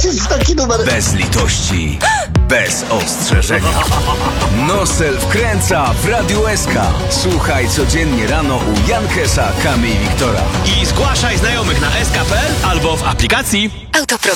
jest taki numer. Bez litości, bez ostrzeżenia. Nosel wkręca w Radiu SK. Słuchaj codziennie rano u Jankesa, Kamy i Wiktora. I zgłaszaj znajomych na sk.pl albo w aplikacji. Autopromocja.